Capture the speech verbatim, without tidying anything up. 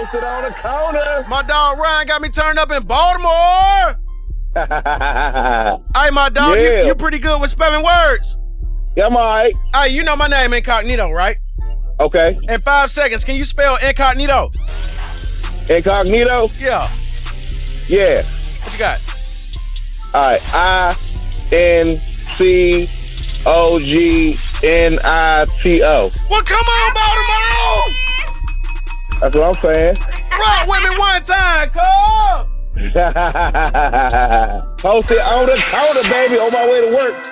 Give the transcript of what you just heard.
Posted on the corner. My dog Ryan got me turned up in Baltimore. Hey, my dog, Yeah. you, you pretty good with spelling words. Yeah, I'm all right. Hey, you know my name Incognito, right? Okay. In five seconds, can you spell incognito? Incognito? Yeah. Yeah. What you got? All right. I N C O G N I T O. Well, come on, Baltimore! That's what I'm saying. Rock with me one time, Cole! Posted on the corner, baby, on my way to work.